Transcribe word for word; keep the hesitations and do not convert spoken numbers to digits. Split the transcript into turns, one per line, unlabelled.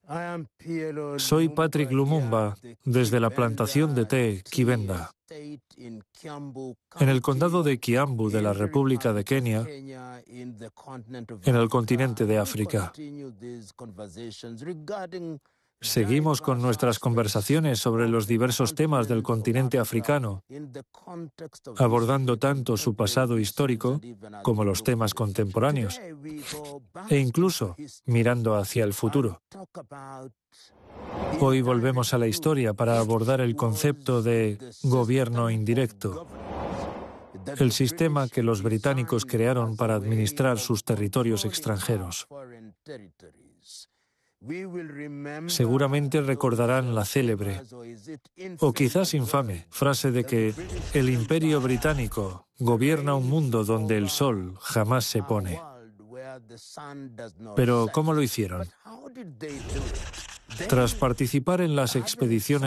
Soy Patrick Lumumba, desde la plantación de té Kibenda, en el condado de Kiambu de la República de Kenia, en el continente de África. Seguimos con nuestras conversaciones sobre los diversos temas del continente africano, abordando tanto su pasado histórico como los temas contemporáneos, e incluso mirando hacia el futuro. Hoy volvemos a la historia para abordar el concepto de gobierno indirecto, el sistema que los británicos crearon para administrar sus territorios extranjeros. Seguramente recordarán la célebre, o quizás infame, frase de que el Imperio Británico gobierna un mundo donde el sol jamás se pone. Pero, ¿cómo lo hicieron? Tras participar en las expediciones